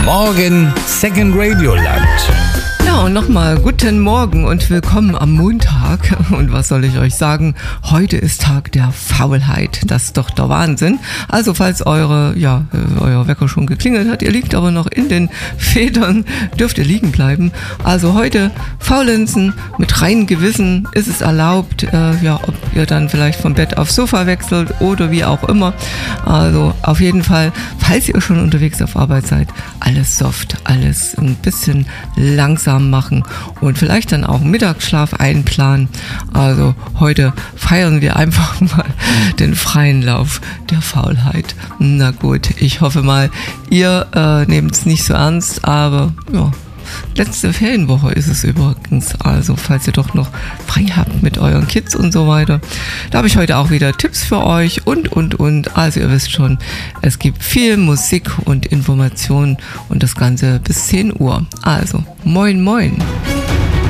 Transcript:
Morgen Second Radio Land. Ja, und nochmal guten Morgen und willkommen am Montag. Und was soll ich euch sagen? Heute ist Tag der Faulheit. Das ist doch der Wahnsinn. Also falls euer Wecker schon geklingelt hat, ihr liegt aber noch in den Federn, dürft ihr liegen bleiben. Also heute faulenzen mit reinem Gewissen ist es erlaubt, ob ihr dann vielleicht vom Bett aufs Sofa wechselt oder wie auch immer. Also auf jeden Fall, falls ihr schon unterwegs auf Arbeit seid, alles soft, alles ein bisschen langsam machen und vielleicht dann auch Mittagsschlaf einplanen. Also heute feiern wir einfach mal den freien Lauf der Faulheit. Na gut, ich hoffe mal, ihr nehmt es nicht so ernst, aber ja, letzte Ferienwoche ist es übrigens, also falls ihr doch noch frei habt mit euren Kids und so weiter. Da habe ich heute auch wieder Tipps für euch und. Also ihr wisst schon, es gibt viel Musik und Informationen und das Ganze bis 10 Uhr. Also, moin moin.